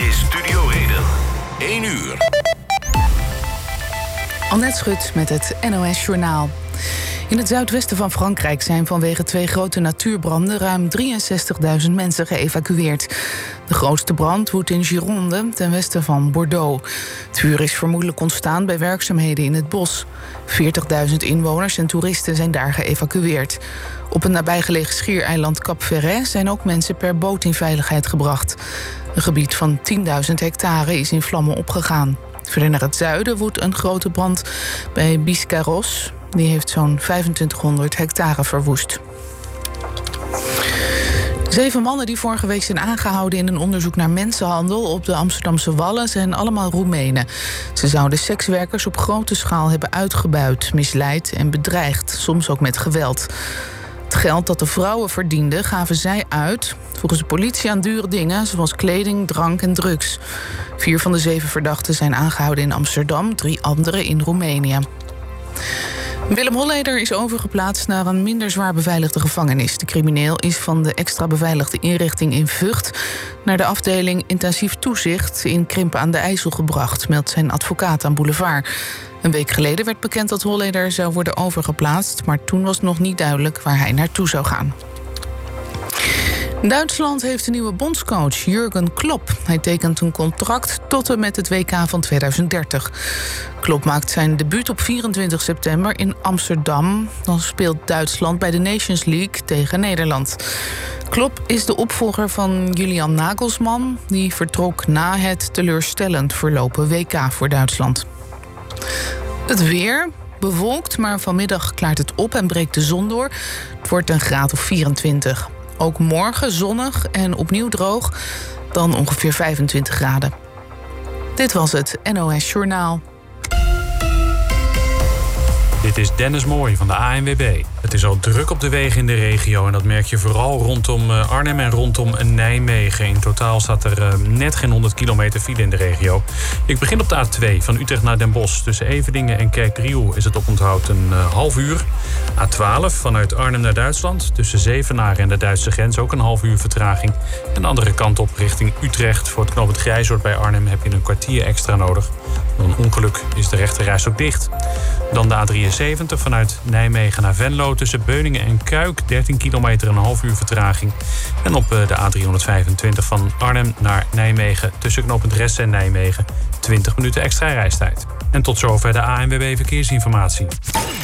is Studio Reden. 1 uur. Annette Schut met het NOS Journaal. In het zuidwesten van Frankrijk zijn vanwege 2 grote natuurbranden ruim 63.000 mensen geëvacueerd. De grootste brand woedt in Gironde, ten westen van Bordeaux. Het vuur is vermoedelijk ontstaan bij werkzaamheden in het bos. 40.000 inwoners en toeristen zijn daar geëvacueerd. Op het nabijgelegen schiereiland Cap Ferret zijn ook mensen per boot in veiligheid gebracht. Een gebied van 10.000 hectare is in vlammen opgegaan. Verder naar het zuiden woedt een grote brand bij Biscarrosse. Die heeft zo'n 2500 hectare verwoest. 7 mannen die vorige week zijn aangehouden in een onderzoek naar mensenhandel op de Amsterdamse Wallen zijn allemaal Roemenen. Ze zouden sekswerkers op grote schaal hebben uitgebuit, misleid en bedreigd, soms ook met geweld. Het geld dat de vrouwen verdienden gaven zij uit, volgens de politie, aan dure dingen zoals kleding, drank en drugs. 4 van de 7 verdachten zijn aangehouden in Amsterdam, 3 anderen in Roemenië. Willem Holleder is overgeplaatst naar een minder zwaar beveiligde gevangenis. De crimineel is van de extra beveiligde inrichting in Vught naar de afdeling intensief toezicht in Krimpen aan de IJssel gebracht, meldt zijn advocaat aan Boulevard. Een week geleden werd bekend dat Holleder zou worden overgeplaatst, maar toen was nog niet duidelijk waar hij naartoe zou gaan. Duitsland heeft een nieuwe bondscoach, Jurgen Klopp. Hij tekent een contract tot en met het WK van 2030. Klopp maakt zijn debuut op 24 september in Amsterdam. Dan speelt Duitsland bij de Nations League tegen Nederland. Klopp is de opvolger van Julian Nagelsmann. Die vertrok na het teleurstellend verlopen WK voor Duitsland. Het weer. Bewolkt, maar vanmiddag klaart het op en breekt de zon door. Het wordt een graad of 24. Ook morgen zonnig en opnieuw droog, dan ongeveer 25 graden. Dit was het NOS Journaal. Dit is Dennis Mooij van de ANWB. Het is al druk op de wegen in de regio en dat merk je vooral rondom Arnhem en rondom Nijmegen. In totaal staat er net geen 100 kilometer file in de regio. Ik begin op de A2 van Utrecht naar Den Bosch. Tussen Everdingen en Kerkdriel is het oponthoud een half uur. A12 vanuit Arnhem naar Duitsland. Tussen Zevenaar en de Duitse grens ook een half uur vertraging. En de andere kant op richting Utrecht. Voor het knooppunt Grijzoord bij Arnhem heb je een kwartier extra nodig. Door een ongeluk is de rechterreis ook dicht. Dan de A73 vanuit Nijmegen naar Venlo. Tussen Beuningen en Kuik 13 kilometer en een half uur vertraging. En op de A325 van Arnhem naar Nijmegen. Tussen knooppunt Ressen en Nijmegen 20 minuten extra reistijd. En tot zover de ANWB Verkeersinformatie.